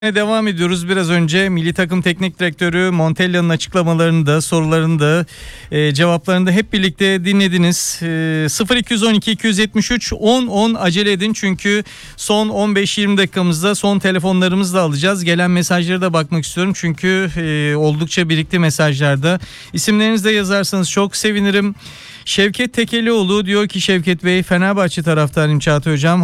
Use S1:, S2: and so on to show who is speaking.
S1: Devam ediyoruz. Biraz önce Milli Takım Teknik Direktörü Montella'nın açıklamalarını da, sorularını da, cevaplarını da hep birlikte dinlediniz. 0212 273 10 10 acele edin çünkü son 15-20 dakikamızda son telefonlarımızı da alacağız. Gelen mesajlara da bakmak istiyorum çünkü oldukça birikti mesajlarda. İsimlerinizi de yazarsanız çok sevinirim. Şevket Tekelioğlu diyor ki, Şevket Bey, Fenerbahçe taraftarıyım Çağatay Hocam.